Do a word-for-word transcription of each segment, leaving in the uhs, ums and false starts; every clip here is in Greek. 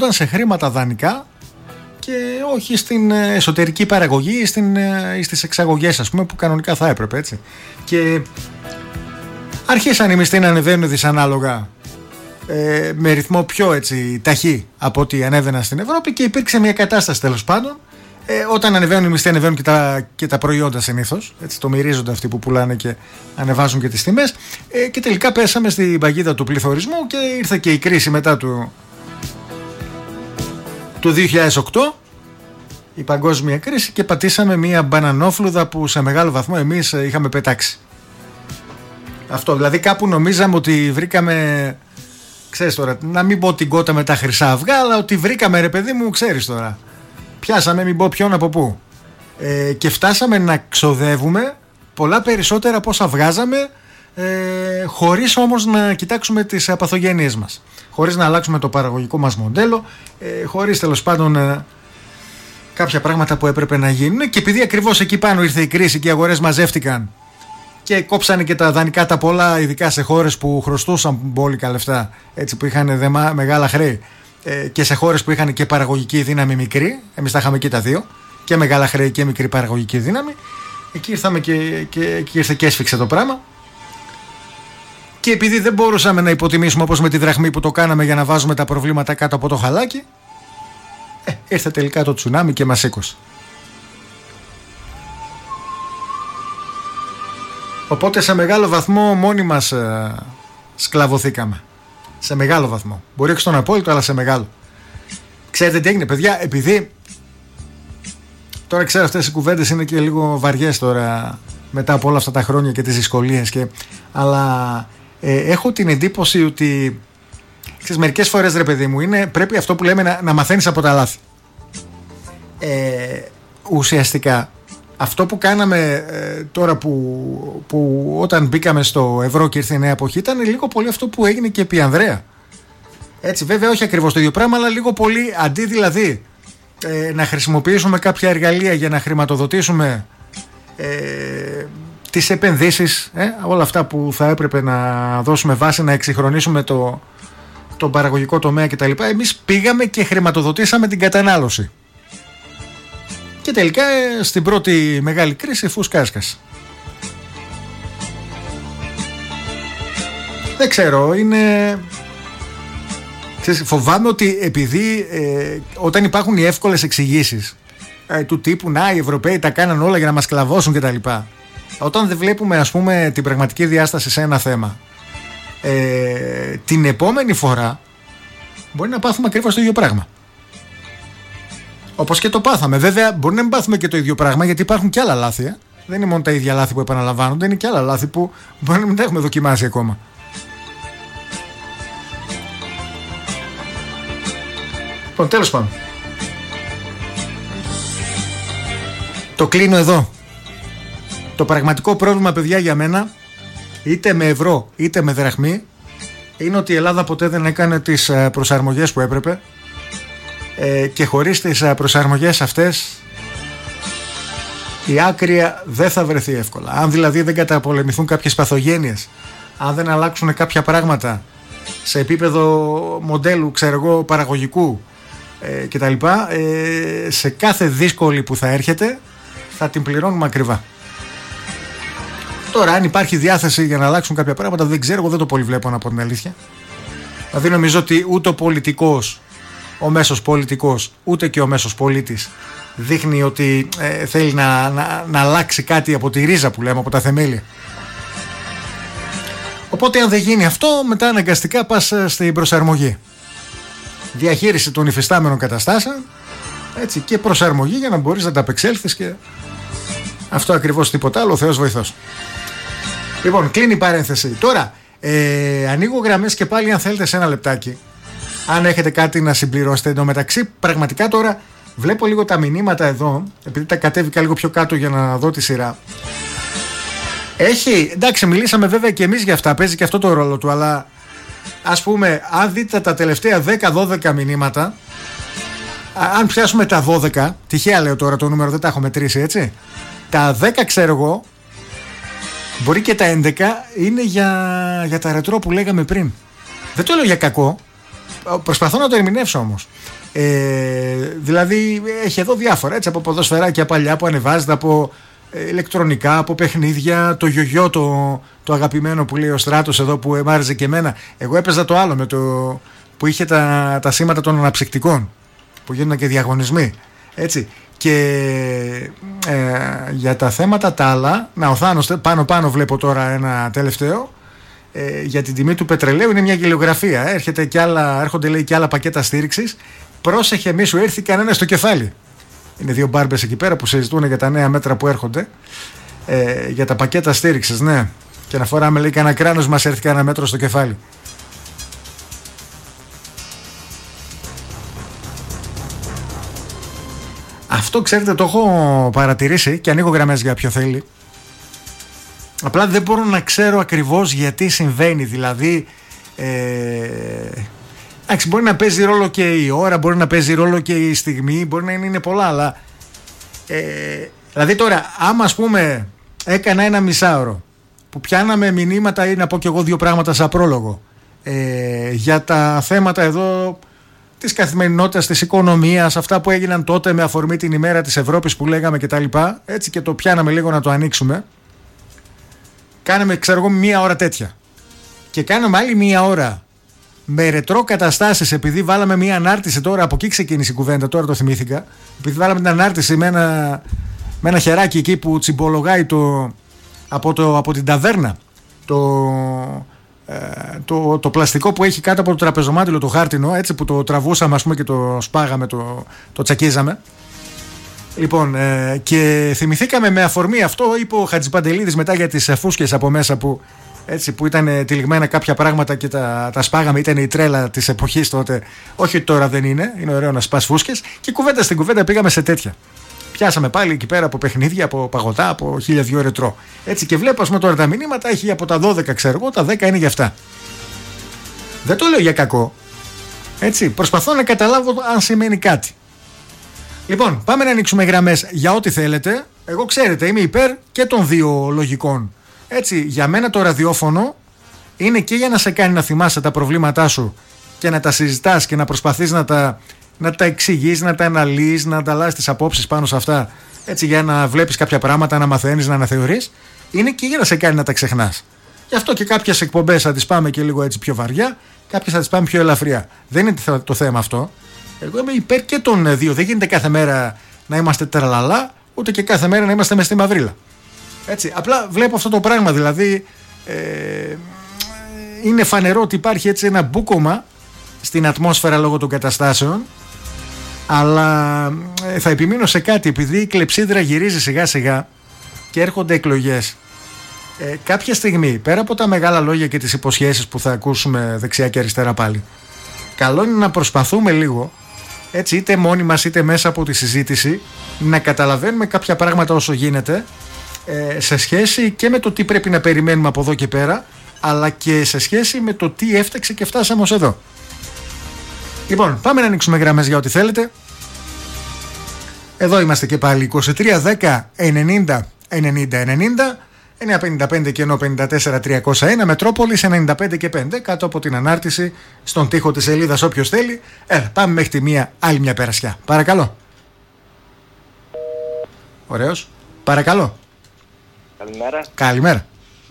σε χρήματα δανεικά και όχι στην εσωτερική παραγωγή ή, στην, ή στις εξαγωγές, ας πούμε, που κανονικά θα έπρεπε, έτσι. Και αρχίσαν οι μισθοί να ανεβαίνουν δυσανάλογα, ε, με ρυθμό πιο έτσι ταχύ από ό,τι ανέβαιναν στην Ευρώπη, και υπήρξε μια κατάσταση, τέλος πάντων, ε, όταν ανεβαίνουν οι μισθοί, ανεβαίνουν και τα, και τα προϊόντα συνήθως, έτσι, το μυρίζονται αυτοί που πουλάνε και ανεβάζουν και τις τιμές, ε, και τελικά πέσαμε στην παγίδα του πληθωρισμού και ήρθε και η κρίση μετά του, του δύο χιλιάδες οκτώ, η παγκόσμια κρίση, και πατήσαμε μια μπανανόφλουδα που σε μεγάλο βαθμό εμείς είχαμε πετάξει. Αυτό, δηλαδή κάπου νομίζαμε ότι βρήκαμε, ξέρεις τώρα, να μην πω την κότα με τα χρυσά αυγά, αλλά ότι βρήκαμε, ρε παιδί μου, ξέρεις τώρα, πιάσαμε, μην πω ποιον από πού, ε, και φτάσαμε να ξοδεύουμε πολλά περισσότερα από όσα βγάζαμε, ε, χωρίς όμως να κοιτάξουμε τις παθογένειες μας, χωρίς να αλλάξουμε το παραγωγικό μας μοντέλο, ε, χωρίς τέλος πάντων ε, κάποια πράγματα που έπρεπε να γίνουν. Και επειδή ακριβώς εκεί πάνω ήρθε η κρίση και οι αγορές μαζεύτηκαν και κόψανε και τα δανεικά τα πολλά, ειδικά σε χώρες που χρωστούσαν μπόλικα λεφτά, έτσι, που είχαν δεμα, μεγάλα χρέη, ε, και σε χώρες που είχαν και παραγωγική δύναμη μικρή, εμείς τα είχαμε και τα δύο, και μεγάλα χρέη και μικρή παραγωγική δύναμη, εκεί ήρθαμε και, και, και ήρθε και έσφιξε το πράγμα. Και επειδή δεν μπορούσαμε να υποτιμήσουμε όπως με τη δραχμή που το κάναμε για να βάζουμε τα προβλήματα κάτω από το χαλάκι, ε, ήρθε τελικά το τσουνάμι και μας σήκωσε. Οπότε σε μεγάλο βαθμό μόνοι μας ε, σκλαβωθήκαμε. Σε μεγάλο βαθμό. Μπορεί όχι στον απόλυτο, αλλά σε μεγάλο. Ξέρετε τι έγινε, παιδιά, επειδή τώρα ξέρω αυτές οι κουβέντες είναι και λίγο βαριές τώρα μετά από όλα αυτά τα χρόνια και τις δυσκολίες, και, αλλά ε, έχω την εντύπωση ότι, ξέρεις, μερικές φορές, ρε παιδί μου, είναι, πρέπει αυτό που λέμε να, να μαθαίνεις από τα λάθη. Ε, ουσιαστικά αυτό που κάναμε ε, τώρα που, που όταν μπήκαμε στο ευρώ και ήρθε η νέα εποχή, ήταν λίγο πολύ αυτό που έγινε και επί Ανδρέα. Έτσι, βέβαια όχι ακριβώς το ίδιο πράγμα, αλλά λίγο πολύ, αντί δηλαδή ε, να χρησιμοποιήσουμε κάποια εργαλεία για να χρηματοδοτήσουμε ε, τις επενδύσεις, ε, όλα αυτά που θα έπρεπε να δώσουμε βάση, να εξυγχρονίσουμε το, το παραγωγικό τομέα κτλ., εμείς πήγαμε και χρηματοδοτήσαμε την κατανάλωση. Και τελικά στην πρώτη μεγάλη κρίση φουσκάσκας. Δεν ξέρω, είναι... Ξέρεις, φοβάμαι ότι επειδή ε, όταν υπάρχουν οι εύκολες εξηγήσεις ε, του τύπου να οι Ευρωπαίοι τα κάναν όλα για να μας κλαβώσουν κτλ., όταν δεν βλέπουμε, ας πούμε, την πραγματική διάσταση σε ένα θέμα, ε, την επόμενη φορά μπορεί να πάθουμε ακριβώς το ίδιο πράγμα. Όπως και το πάθαμε. Βέβαια, μπορεί να μην πάθουμε και το ίδιο πράγμα, γιατί υπάρχουν και άλλα λάθη. Ε? Δεν είναι μόνο τα ίδια λάθη που επαναλαμβάνονται, είναι και άλλα λάθη που μπορεί να μην τα έχουμε δοκιμάσει ακόμα. Λοιπόν, τέλος πάντων. Το κλείνω εδώ. Το πραγματικό πρόβλημα, παιδιά, για μένα, είτε με ευρώ είτε με δραχμή, είναι ότι η Ελλάδα ποτέ δεν έκανε τις προσαρμογές που έπρεπε. Ε, και χωρίς τις προσαρμογές αυτές η άκρια δεν θα βρεθεί εύκολα. Αν δηλαδή δεν καταπολεμηθούν κάποιες παθογένειες, αν δεν αλλάξουν κάποια πράγματα σε επίπεδο μοντέλου, ξέρω εγώ, παραγωγικού ε, κτλ, ε, σε κάθε δύσκολη που θα έρχεται θα την πληρώνουμε ακριβά. Τώρα, αν υπάρχει διάθεση για να αλλάξουν κάποια πράγματα, δεν ξέρω, εγώ δεν το πολύ βλέπω, να πω την αλήθεια. Δηλαδή νομίζω ότι ούτε ο πολιτικός, ο μέσος πολιτικός, ούτε και ο μέσος πολίτης δείχνει ότι ε, θέλει να, να, να αλλάξει κάτι από τη ρίζα που λέμε, από τα θεμέλια. Οπότε αν δεν γίνει αυτό, μετά αναγκαστικά πας στην προσαρμογή. Διαχείριση των υφιστάμενων καταστάσεων, έτσι, και προσαρμογή για να μπορείς να τα απεξέλθεις, και αυτό ακριβώς, τίποτα άλλο, ο Θεός βοηθός. Λοιπόν, κλείνει η παρένθεση. Τώρα, ε, ανοίγω γραμμές και πάλι αν θέλετε σε ένα λεπτάκι. Αν έχετε κάτι να συμπληρώσετε. Εν τω μεταξύ, πραγματικά τώρα βλέπω λίγο τα μηνύματα εδώ, επειδή τα κατέβηκα λίγο πιο κάτω για να δω τη σειρά. Έχει, εντάξει, μιλήσαμε βέβαια και εμείς για αυτά, παίζει και αυτό το ρόλο του, αλλά ας πούμε, αν δείτε τα τελευταία δέκα δώδεκα μηνύματα, αν πιάσουμε τα δώδεκα, τυχαία λέω τώρα το νούμερο, δεν τα έχω μετρήσει, έτσι. Τα δέκα, ξέρω εγώ, μπορεί και τα έντεκα είναι για, για τα ρετρό που λέγαμε πριν. Δεν το λέω για κακό. προσπαθώ να το ερμηνεύσω όμως. Ε, δηλαδή έχει εδώ διάφορα, έτσι, από ποδοσφαιράκια παλιά που ανεβάζεται, από ε, ηλεκτρονικά, από παιχνίδια, το γιογιό το, το αγαπημένο που λέει ο Στράτος εδώ, που μ' άρεσε και εμένα. Εγώ έπαιζα το άλλο με το, που είχε τα, τα σήματα των αναψυκτικών, που γίνονταν και διαγωνισμοί, έτσι. Και ε, για τα θέματα τα άλλα, να, ο Θάνος πάνω πάνω βλέπω τώρα ένα τελευταίο. Ε, για την τιμή του πετρελαίου είναι μια γελιογραφία. Έρχεται και άλλα, έρχονται λέει και άλλα πακέτα στήριξης. Πρόσεχε, μη σου έρθει κανένα στο κεφάλι. Είναι δύο μπάρμπες εκεί πέρα που συζητούν για τα νέα μέτρα που έρχονται. Ε, για τα πακέτα στήριξης, ναι. Και να φοράμε λέει κανένα κράνος, μας έρθει κανένα μέτρο στο κεφάλι. Αυτό ξέρετε το έχω παρατηρήσει και ανοίγω γραμμές για ποιο θέλει. Απλά δεν μπορώ να ξέρω ακριβώς γιατί συμβαίνει. Δηλαδή ε, εντάξει, μπορεί να παίζει ρόλο και η ώρα, μπορεί να παίζει ρόλο και η στιγμή, μπορεί να είναι, είναι πολλά, αλλά ε, δηλαδή τώρα άμα ας πούμε έκανα ένα μισάωρο που πιάναμε μηνύματα, ή να πω κι εγώ δύο πράγματα σαν πρόλογο ε, για τα θέματα εδώ της καθημερινότητας, της οικονομίας, αυτά που έγιναν τότε με αφορμή την ημέρα της Ευρώπης που λέγαμε και τα λοιπά, έτσι, και το πιάναμε λίγο να το ανοίξουμε. Κάναμε, ξέρω εγώ, μία ώρα τέτοια. Και κάναμε άλλη μία ώρα με ρετρό καταστάσεις, επειδή βάλαμε μία ανάρτηση τώρα, από εκεί ξεκίνησε η κουβέντα, τώρα το θυμήθηκα. Επειδή βάλαμε την ανάρτηση με ένα, με ένα χεράκι εκεί που τσιμπολογάει το, από, το, από την ταβέρνα το, ε, το, το πλαστικό που έχει κάτω από το τραπεζομάτιλο, το χάρτινο, έτσι, που το τραβούσαμε ας πούμε και το σπάγαμε, το, το τσακίζαμε. Λοιπόν, ε, και θυμηθήκαμε με αφορμή αυτό, είπε ο Χατζηπαντελίδης μετά για τις φούσκες από μέσα που, έτσι, που ήταν τυλιγμένα κάποια πράγματα και τα, τα σπάγαμε, ήταν η τρέλα της εποχής τότε. Όχι ότι τώρα δεν είναι, είναι ωραίο να σπάς φούσκες. Και κουβέντα στην κουβέντα πήγαμε σε τέτοια. Πιάσαμε πάλι εκεί πέρα από παιχνίδια, από παγωτά, από χίλια δυο ρετρό. Έτσι, και βλέπω, ας πούμε, τώρα τα μηνύματα έχει από τα δώδεκα, ξέρω εγώ, τα δέκα είναι για αυτά. Δεν το λέω για κακό. Έτσι, προσπαθώ να καταλάβω αν σημαίνει κάτι. Λοιπόν, πάμε να ανοίξουμε γραμμές για ό,τι θέλετε. Εγώ, ξέρετε, είμαι υπέρ και των δύο λογικών. Έτσι, για μένα το ραδιόφωνο είναι και για να σε κάνει να θυμάσαι τα προβλήματά σου και να τα συζητάς και να προσπαθείς να τα, να τα εξηγείς, να τα αναλύεις, να ανταλλάσσεις τις απόψεις πάνω σε αυτά. Έτσι, για να βλέπεις κάποια πράγματα, να μαθαίνεις, να αναθεωρείς. Είναι και για να σε κάνει να τα ξεχνάς. Γι' αυτό και κάποιες εκπομπές θα τις πάμε και λίγο έτσι πιο βαριά, κάποιες θα τις πάμε πιο ελαφριά. Δεν είναι το θέμα αυτό. Εγώ είμαι υπέρ και των δύο. Δεν γίνεται κάθε μέρα να είμαστε τραλαλά, ούτε και κάθε μέρα να είμαστε μες στη μαυρίλα. Έτσι, απλά βλέπω αυτό το πράγμα. Δηλαδή, ε, είναι φανερό ότι υπάρχει έτσι ένα μπούκομα στην ατμόσφαιρα λόγω των καταστάσεων. Αλλά ε, θα επιμείνω σε κάτι, επειδή η κλεψίδρα γυρίζει σιγά σιγά και έρχονται εκλογές. Ε, κάποια στιγμή, πέρα από τα μεγάλα λόγια και τις υποσχέσεις που θα ακούσουμε δεξιά και αριστερά πάλι, καλό είναι να προσπαθούμε λίγο, έτσι, είτε μόνοι μας είτε μέσα από τη συζήτηση, να καταλαβαίνουμε κάποια πράγματα όσο γίνεται, ε, σε σχέση και με το τι πρέπει να περιμένουμε από εδώ και πέρα, αλλά και σε σχέση με το τι έφταξε και φτάσαμε ως εδώ. Λοιπόν, πάμε να ανοίξουμε γραμμές για ό,τι θέλετε. Εδώ είμαστε και πάλι, είκοσι τρία δέκα ενενήντα ενενήντα ενενήντα, εννιακόσια πενήντα πέντε και ενώ πενήντα τέσσερα τριακόσια ένα, Μετρόπολης ενενήντα πέντε και πέντε, κάτω από την ανάρτηση στον τοίχο της σελίδας όποιος θέλει. Έλα, πάμε μέχρι τη μία, άλλη μια περασιά. Παρακαλώ. Ωραίος. Παρακαλώ. Καλημέρα. Καλημέρα.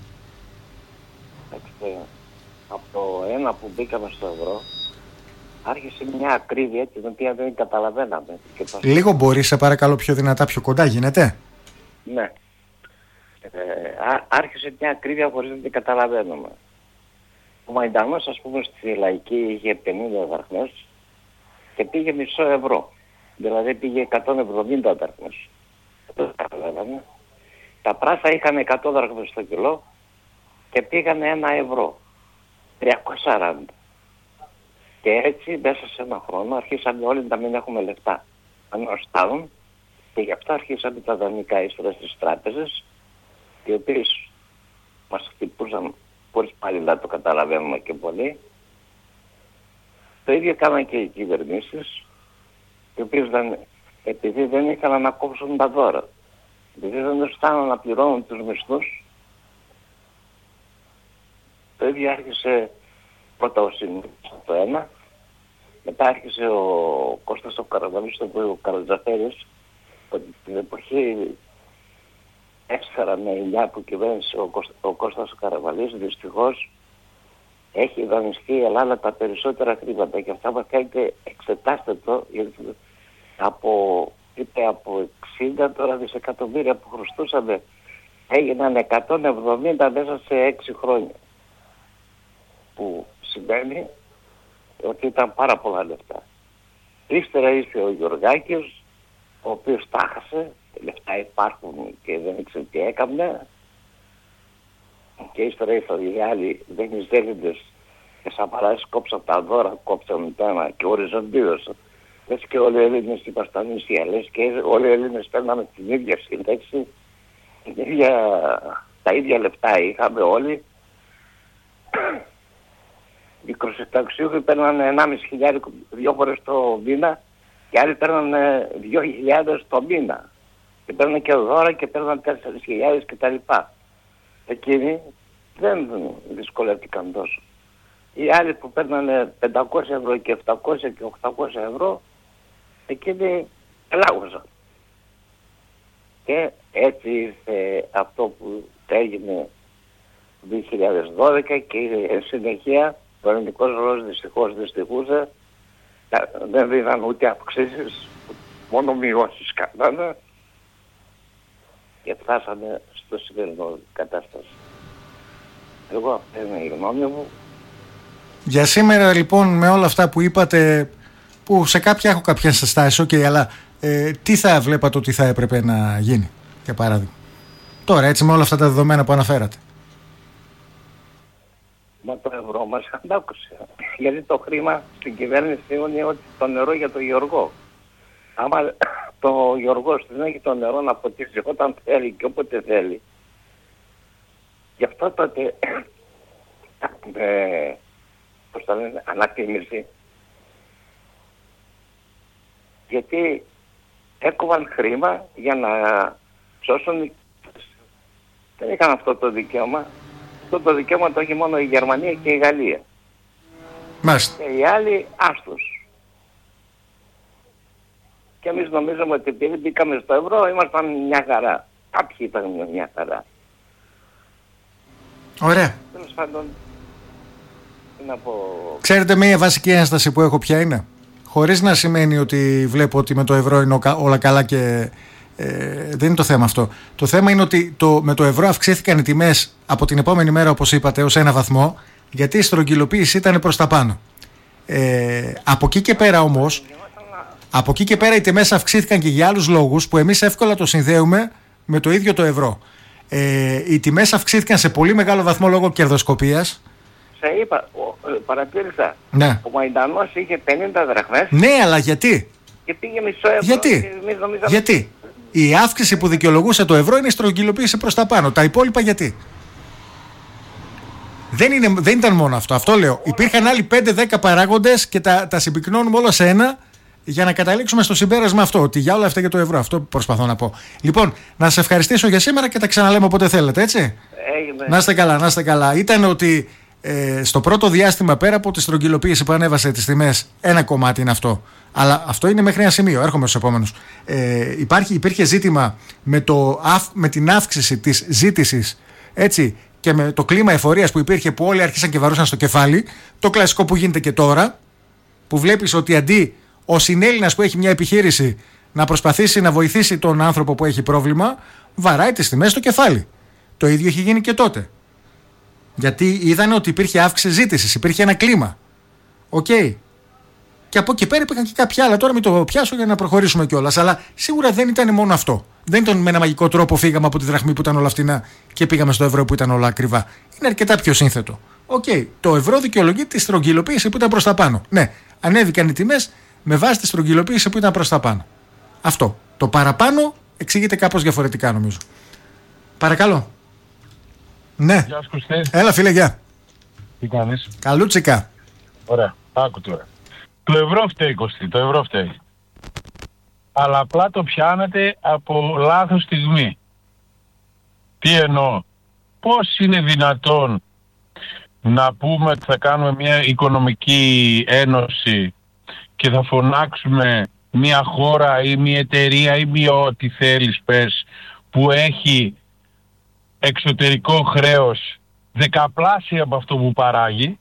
Από το ένα που μπήκαμε στο ευρώ, άρχισε μια ακρίβεια την οποία δεν καταλαβαίναμε. Και το... Λίγο μπορείς, σε παρακαλώ, πιο δυνατά, πιο κοντά γίνεται. Ναι. Ε, ά, άρχισε μια ακρίβεια χωρίς να την καταλαβαίνουμε. Ο Μαϊντανός, ας πούμε, στη Λαϊκή είχε πενήντα δραχμές και πήγε μισό ευρώ. Δηλαδή πήγε εκατόν εβδομήντα δραχμές. Δεν το καταλαβαίνουμε. Τα πράσα είχαν εκατό δραχμές στο κιλό και πήγανε ένα ευρώ. τριακόσια σαράντα. Και έτσι μέσα σε ένα χρόνο αρχίσαμε όλοι να μην έχουμε λεφτά. Ανοστάνουν και γι' αυτό αρχίσαμε τα δανεικά ύστερα στις τράπεζες, οι οποίες μας χτυπούσαν χωρίς πάλι να το καταλαβαίνουμε και πολύ. Το ίδιο κάναν και οι κυβερνήσεις, οι οποίες δεν, επειδή δεν είχαν να κόψουν τα δώρα, επειδή δεν αισθάναν να πληρώνουν τους μισθούς, το ίδιο άρχισε πρώτα ο ΣΥΝΙΚ το ένα Μετά άρχισε ο Κώστας ο Καραβαλής, ο Καρατζαφέρης, ότι την εποχή τέσσερα με εννιά που κυβέρνησε ο, Κώστα, ο Κώστας ο Καραβαλής, δυστυχώς έχει δανειστεί η Ελλάδα τα περισσότερα χρήματα και αυτά μας κάνετε, εξετάστε το, γιατί από, είπε, από εξήντα τώρα δισεκατομμύρια που χρωστούσαμε έγιναν εκατόν εβδομήντα μέσα σε έξι χρόνια, που σημαίνει ότι ήταν πάρα πολλά λεφτά. Ύστερα ήρθε ο Γιωργάκης, ο οποίος τα χάσε, λεφτά υπάρχουν και δεν ήξερε τι έκαμνε, και ύστερα ήρθαν οι άλλοι Βενιζέλιδες και Σαμαράς, κόψαν τα δώρα, κόψαν το ένα και οριζοντίδωσαν. Λες και όλοι οι Έλληνες είπαν στα νησιά, λες και όλοι οι Έλληνες παίρναμε την ίδια σύνταξη, την ίδια, τα ίδια λεφτά είχαμε όλοι. Οι μικροσυνταξιούχοι παίρνανε ενάμιση χιλιάδες δύο φορές το μήνα και άλλοι παίρνανε δύο χιλιάδες το μήνα. Και παίρνανε και δώρα και παίρνανε τέσσερις χιλιάδες κτλ. Εκείνοι δεν δυσκολεύτηκαν τόσο. Οι άλλοι που παίρνανε πεντακόσια ευρώ και επτακόσια και οκτακόσια ευρώ, εκείνοι ελάγωσαν. Και έτσι ήρθε αυτό που έγινε το δύο χιλιάδες δώδεκα και η συνεχεία ο ελληνικός λαός δυστυχώς δυστυχούσε, δεν δίναν ούτε αυξήσεις, μόνο μειώσεις κάνανε και φτάσαμε στο σημερινό κατάσταση. Εγώ αυτή είναι η γνώμη μου. Για σήμερα λοιπόν, με όλα αυτά που είπατε, που σε κάποια έχω κάποια ενστάσεις, okay, αλλά ε, τι θα βλέπατε ότι θα έπρεπε να γίνει, για παράδειγμα, τώρα έτσι με όλα αυτά τα δεδομένα που αναφέρατε? Μα το ευρώ μας αντάκουσε. Γιατί το χρήμα στην κυβέρνηση είναι ότι το νερό για τον Γεωργό. Άμα το Γεωργός δεν έχει το νερό να ποτίσει όταν θέλει και όποτε θέλει, γι' αυτό τότε ε, πώς θα λένε, ανακτήμηση. Γιατί έκοβαν χρήμα για να σώσουν. Δεν είχαν αυτό το δικαίωμα. Αυτό το δικαίωμα το έχει μόνο η Γερμανία και η Γαλλία. Μάλιστα. Και οι άλλοι άστος. Και εμείς νομίζαμε ότι επειδή μπήκαμε στο ευρώ ήμασταν μια χαρά. Κάποιοι ήταν μια χαρά. Ωραία. Τέλος πάντων, τι να πω. Ξέρετε, μια βασική ένσταση που έχω ποια είναι? Χωρίς να σημαίνει ότι βλέπω ότι με το ευρώ είναι όλα καλά και ε, δεν είναι το θέμα αυτό. Το θέμα είναι ότι το, με το ευρώ αυξήθηκαν οι τιμές από την επόμενη μέρα, όπως είπατε, ως ένα βαθμό, γιατί η στρογγυλοποίηση ήταν προς τα πάνω. Ε, από εκεί και πέρα όμως, από εκεί και πέρα οι τιμές αυξήθηκαν και για άλλους λόγους που εμείς εύκολα το συνδέουμε με το ίδιο το ευρώ. Ε, οι τιμές αυξήθηκαν σε πολύ μεγάλο βαθμό λόγω κερδοσκοπίας. Σε είπα, ο, παρατήρησα. Ναι. Ο Μαϊντανός είχε πενήντα δραχμές. Ναι, αλλά γιατί? Και πήγε μισό ευρώ. Γιατί? νομίζαμε... Γιατί? Η αύξηση που δικαιολογούσε το ευρώ είναι η στρογγυλοποίηση προς τα πάνω. Τα υπόλοιπα γιατί? Δεν, είναι, δεν ήταν μόνο αυτό. Αυτό λέω. Υπήρχαν άλλοι πέντε δέκα παράγοντες και τα, τα συμπυκνώνουμε όλα σε ένα για να καταλήξουμε στο συμπέρασμα αυτό. Ότι για όλα αυτά για το ευρώ. Αυτό προσπαθώ να πω. Λοιπόν, να σε ευχαριστήσω για σήμερα και τα ξαναλέμε όποτε θέλετε, έτσι. Έγινε. Να είστε καλά, να είστε καλά. Ήταν ότι ε, στο πρώτο διάστημα, πέρα από τη στρογγυλοποίηση που ανέβασε τις τιμές, ένα κομμάτι είναι αυτό. Αλλά αυτό είναι μέχρι ένα σημείο. Έρχομαι στους επόμενους. Ε, υπάρχει, υπήρχε ζήτημα με, το, με την αύξηση της ζήτησης, έτσι, και με το κλίμα εφορίας που υπήρχε, που όλοι άρχισαν και βαρούσαν στο κεφάλι. Το κλασικό που γίνεται και τώρα, που βλέπεις ότι αντί ο συνέλληνας που έχει μια επιχείρηση να προσπαθήσει να βοηθήσει τον άνθρωπο που έχει πρόβλημα, βαράει τις τιμές στο κεφάλι. Το ίδιο έχει γίνει και τότε. Γιατί είδανε ότι υπήρχε αύξηση ζήτησης, υπήρχε ένα κλίμα. Οκ. Okay. Και από εκεί πέρα υπήρχαν και κάποια άλλα. Τώρα μην το πιάσω για να προχωρήσουμε κιόλας. Αλλά σίγουρα δεν ήταν μόνο αυτό. Δεν ήταν με ένα μαγικό τρόπο φύγαμε από τη δραχμή που ήταν όλα φτηνά και πήγαμε στο ευρώ που ήταν όλα ακριβά. Είναι αρκετά πιο σύνθετο. Οκ. Okay. Το ευρώ δικαιολογεί τη στρογγυλοποίηση που ήταν προς τα πάνω. Ναι, ανέβηκαν οι τιμές με βάση τη στρογγυλοποίηση που ήταν προς τα πάνω. Αυτό. Το παραπάνω εξηγείται κάπως διαφορετικά, νομίζω. Παρακαλώ. Ναι. Γεια σου, Κωστή. Έλα, φίλε, γεια. Τι κάνεις? Καλούτσικα. Ωραία, άκου τώρα. Το ευρώ φταίει, Κωστή, το ευρώ φταίει. Αλλά απλά το πιάνετε από λάθος στιγμή. Τι εννοώ? Πώς είναι δυνατόν να πούμε ότι θα κάνουμε μια οικονομική ένωση και θα φωνάξουμε μια χώρα ή μια εταιρεία ή μια ό,τι θέλεις πες που έχει εξωτερικό χρέος δεκαπλάσια από αυτό που παράγει,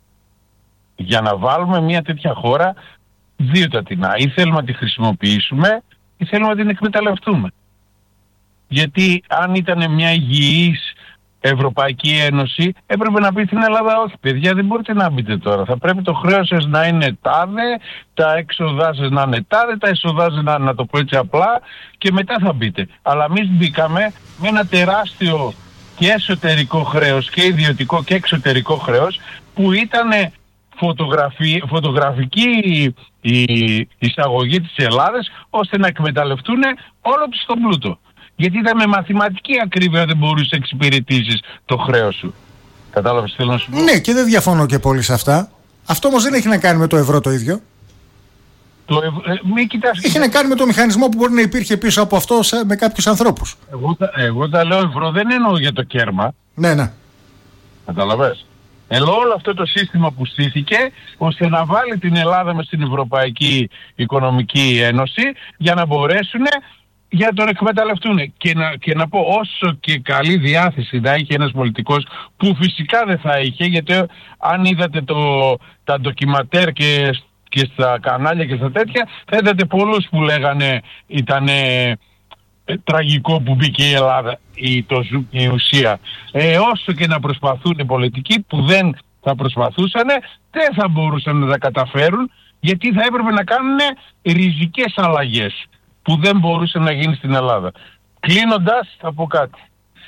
για να βάλουμε μια τέτοια χώρα δύο τα τεινά. Ή θέλουμε να τη χρησιμοποιήσουμε ή θέλουμε να την εκμεταλλευτούμε. Γιατί αν ήταν μια υγιής Ευρωπαϊκή Ένωση, έπρεπε να πει στην Ελλάδα, όχι παιδιά, δεν μπορείτε να μπείτε τώρα. Θα πρέπει το χρέος σας να είναι τάδε, τα έξοδά σας να είναι τάδε, τα έσοδά σας να, να το πω έτσι απλά, και μετά θα μπείτε. Αλλά εμείς μπήκαμε με ένα τεράστιο και εσωτερικό χρέος και ιδιωτικό και εξωτερικό χρέος, που ήταν φωτογραφή, φωτογραφική η εισαγωγή της Ελλάδας, ώστε να εκμεταλλευτούν όλο τους τον πλούτο. Γιατί ήταν με μαθηματική ακρίβεια, δεν μπορούσες να εξυπηρετήσεις το χρέος σου. Κατάλαβες τι θέλω να σου πω? Ναι, και δεν διαφωνώ και πολύ σε αυτά. Αυτό όμως δεν έχει να κάνει με το ευρώ το ίδιο. Το ευ... ε, μη κοιτάς... Έχει να κάνει με το μηχανισμό που μπορεί να υπήρχε πίσω από αυτό σε, με κάποιους ανθρώπους. Εγώ, εγώ τα λέω ευρώ, δεν εννοώ για το κέρμα. Ναι, ναι. Καταλαβες. Ενώ όλο αυτό το σύστημα που στήθηκε ώστε να βάλει την Ελλάδα μες στην Ευρωπαϊκή Οικονομική Ένωση για να μπορέσουν για να τον εκμεταλλευτούν. Και να, και να πω, όσο και καλή διάθεση να είχε ένας πολιτικός, που φυσικά δεν θα είχε, γιατί αν είδατε το, τα ντοκιματέρ και, και στα κανάλια και στα τέτοια, θα είδατε πολλούς που λέγανε ήτανε ε, τραγικό που μπήκε η Ελλάδα, η, το, η ουσία. Ε, όσο και να προσπαθούν οι πολιτικοί, που δεν θα προσπαθούσαν, δεν θα μπορούσαν να τα καταφέρουν, γιατί θα έπρεπε να κάνουν ριζικές αλλαγές που δεν μπορούσε να γίνει στην Ελλάδα. Κλείνοντας, θα πω κάτι.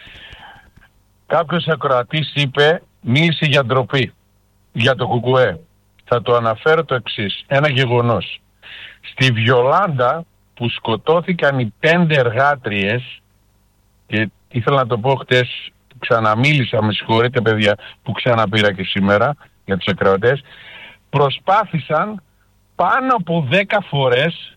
Κάποιος ακροατής είπε, μίλησε για ντροπή, για το Κουκουέ. Θα το αναφέρω το εξής, ένα γεγονός. Στη Βιολάντα, που σκοτώθηκαν οι πέντε εργάτριες, και ήθελα να το πω χτες, ξαναμίλησα, με συγχωρείτε παιδιά που ξαναπήρα και σήμερα για τους ακροατές, προσπάθησαν πάνω από δέκα φορές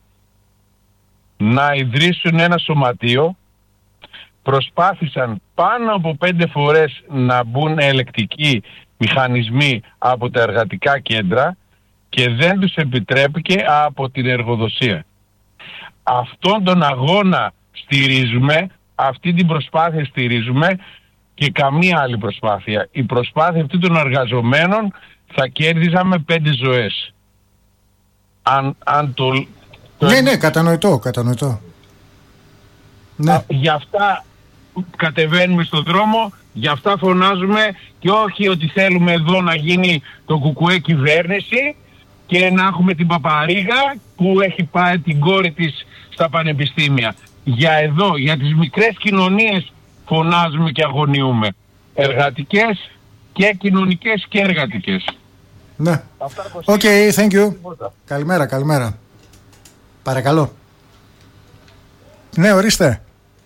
να ιδρύσουν ένα σωματείο, προσπάθησαν πάνω από πέντε φορές να μπουν ελεκτικοί μηχανισμοί από τα εργατικά κέντρα και δεν τους επιτρέπηκε από την εργοδοσία. Αυτόν τον αγώνα στηρίζουμε, αυτή την προσπάθεια στηρίζουμε και καμία άλλη προσπάθεια. Η προσπάθεια αυτή των εργαζομένων θα κέρδιζαμε πέντε ζωές. Αν, αν το... Ναι, ναι, κατανοητό, κατανοητό. Ναι. Γι' αυτά κατεβαίνουμε στον δρόμο, γι' αυτά φωνάζουμε, και όχι ότι θέλουμε εδώ να γίνει το Κουκουέ κυβέρνηση και να έχουμε την Παπαρίγα που έχει πάει την κόρη της στα πανεπιστήμια. Για εδώ, για τις μικρές κοινωνίες φωνάζουμε και αγωνιούμε. Εργατικές και κοινωνικές και εργατικές. Ναι. Οκ, okay, thank you. Καλημέρα, καλημέρα. Παρακαλώ. Ναι, ορίστε.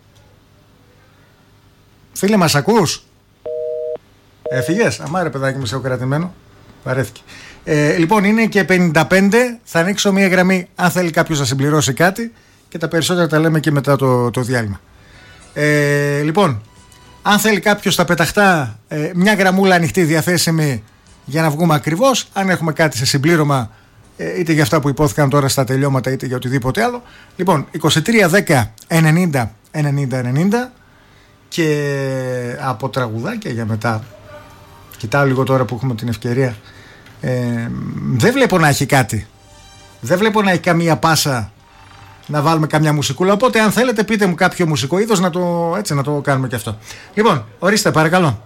Φίλε, μας ακούς? Έφυγες? Αμάρε παιδάκι μου, σε έχω κρατημένο. Παρέθηκε. Ε, λοιπόν, είναι και πενήντα πέντε. Θα ανοίξω μία γραμμή αν θέλει κάποιος να συμπληρώσει κάτι, και τα περισσότερα τα λέμε και μετά το, το διάλειμμα. Ε, λοιπόν, αν θέλει κάποιος στα πεταχτά, ε, μια γραμμούλα ανοιχτή διαθέσιμη για να βγούμε ακριβώς. Αν έχουμε κάτι σε συμπλήρωμα, είτε για αυτά που υπόθηκαν τώρα στα τελειώματα, είτε για οτιδήποτε άλλο. Λοιπόν, είκοσι τρία δέκα ενενήντα ενενήντα ενενήντα, και από τραγουδάκια για μετά. Κοιτάω λίγο τώρα που έχουμε την ευκαιρία. Ε, δεν βλέπω να έχει κάτι. Δεν βλέπω να έχει καμία πάσα να βάλουμε καμιά μουσικούλα. Οπότε αν θέλετε πείτε μου κάποιο μουσικό είδος να το, έτσι, να το κάνουμε και αυτό. Λοιπόν, ορίστε παρακαλώ.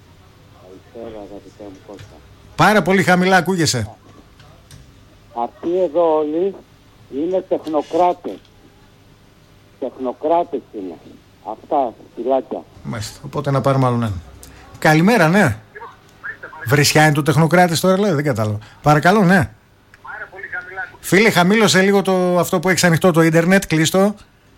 Πάρα πολύ χαμηλά ακούγεσαι. Αυτοί εδώ όλοι είναι τεχνοκράτες. Τεχνοκράτες είναι. Αυτά, φυλάκια. Μάλιστα, οπότε να πάρουμε άλλον ένα. Καλημέρα, ναι. Βρισιά είναι το τεχνοκράτης τώρα, λέει, δεν κατάλαβα. Παρακαλώ, ναι. Φίλε, χαμήλωσε λίγο το, αυτό που έχεις ανοιχτό, το ίντερνετ, κλείστο.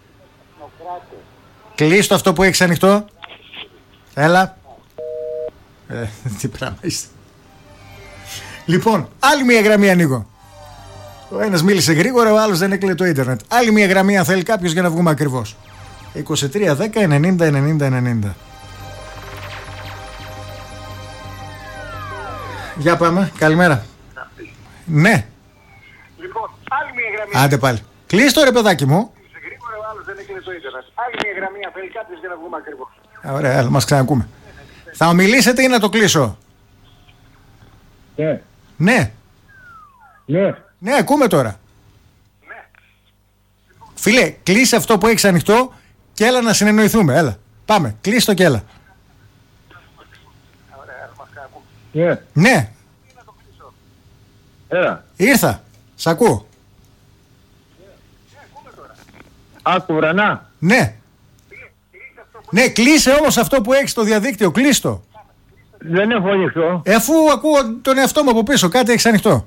Κλείστο αυτό που έχεις ανοιχτό. Έλα. Ε, τι πράγμα είστε. Λοιπόν, άλλη μια γραμμή ανοίγω. Ο ένας μίλησε γρήγορα, ο άλλος δεν έκλεινε το ίντερνετ. Άλλη μια γραμμή αν θέλει κάποιος για να βγούμε ακριβώς. είκοσι τρία δέκα ενενήντα ενενήντα ενενήντα. Για πάμε, καλημέρα. Ναι. Λοιπόν, άλλη μια γραμμή. Άντε πάλι. Κλείστο ρε παιδάκι μου. Γρήγορα ο άλλος δεν έκλεινε το ίντερνετ. Άλλη μια γραμμή, αν θέλει κάποιος για να βγούμε ακριβώς. Ωραία, έλα, μας ξανακούμε. Θα ομιλήσετε ή να το κλείσω? Ναι. Ναι. Ναι. Ναι, ακούμε τώρα. Φίλε, κλείσε αυτό που έχεις ανοιχτό και έλα να συνεννοηθούμε. Έλα, πάμε, κλείσει το και έλα. Ναι. Ναι. Έλα. Ήρθα, σ' ακούω. Άκου βρανά. Ναι. Ναι, κλείσε όμως αυτό που έχεις στο διαδίκτυο, κλείστο. Δεν έχω ανοιχτό. Ε, αφού ακούω τον εαυτό μου από πίσω, κάτι έχεις ανοιχτό.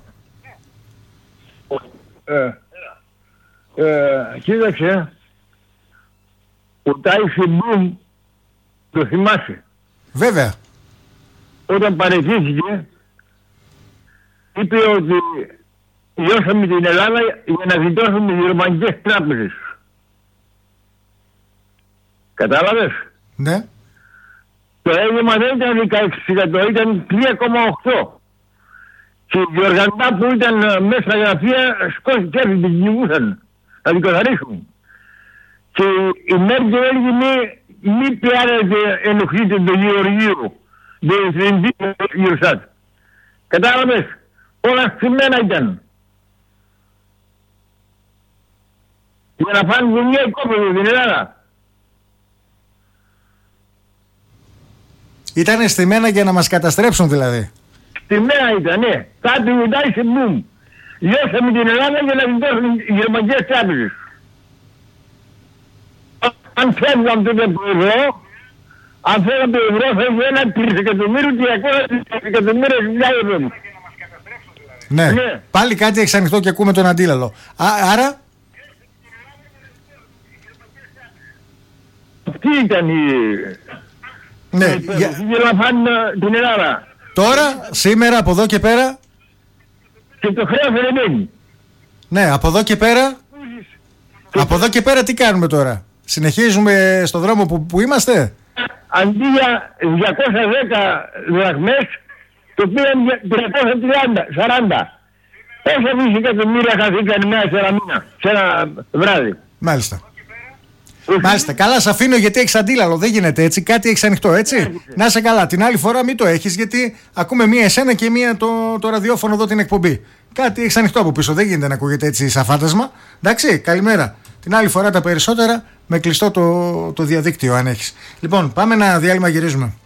Ε, ε, κοίταξε. Ο Τάισι Μπλουμ το θυμάσαι. Βέβαια. Όταν παραιτήθηκε είπε ότι λιώσαμε την Ελλάδα για να γλιτώσουμε τις γερμανικές τράπεζες. Κατάλαβες? Ναι. Το έλλειμμα δεν ήταν δεκαέξι τοις εκατό, ήταν τρία κόμμα οκτώ. Και οι διοργανωτά που ήταν μέσα στα γραφεία σκόσοι και την κυνηγούσαν να την καθαρίσουν. Και η Μέρκελ έλεγε μη, μη πιάνετε ενοχλείτε το Γεωργίου, το ευθυντή Γερουσάτ. Κατάλαβες? Όλα στημένα ήταν. Για να φάνε δουλειά οικόπεδο στην Ελλάδα. Ήτανε στημένα για να μας καταστρέψουν δηλαδή. Στημένα ήταν, ναι. Κάτι βουτάει σε μπούμ. Λιώσαμε την Ελλάδα για να γλιτώσουν οι γερμανικές τράπεζες. Αν φεύγαμε τότε από ευρώ, αν φεύγαμε το ευρώ θα είχε ένα τρισεκατομμύριο τριακόσια εκατομμύρια ευρώ. Ναι. Ναι. Πάλι κάτι έχεις ανοιχτό και ακούμε τον αντίλαλο. Α, άρα... Αυτή ήταν η... Ναι. Για... Για να φάνε την Ελλάδα. Τώρα, σήμερα, από εδώ και πέρα... Και το χρέος δεν μένει. Ναι, από εδώ και πέρα... Από εδώ και πέρα τι κάνουμε τώρα? Συνεχίζουμε στο δρόμο που, που είμαστε? Αντί για διακόσιες δέκα δραχμές, το πήραν για τριακόσια τριάντα, σαράντα. Πόσα δισεκατομμύρια χαθήκαν μέσα σε ένα μήνα, σε ένα βράδυ. Μάλιστα. Μάλιστα. Καλά, σε αφήνω γιατί έχεις αντίλαλο. Δεν γίνεται έτσι. Κάτι έχεις ανοιχτό, έτσι. Να είσαι καλά. Την άλλη φορά μην το έχεις, γιατί ακούμε μία εσένα και μία το, το ραδιόφωνο εδώ την εκπομπή. Κάτι έχεις ανοιχτό από πίσω. Δεν γίνεται να ακούγεται έτσι σαν φάντασμα. Εντάξει, καλημέρα. Την άλλη φορά τα περισσότερα με κλειστό το, το διαδίκτυο, αν έχεις. Λοιπόν, πάμε ένα διάλειμμα, γυρίζουμε.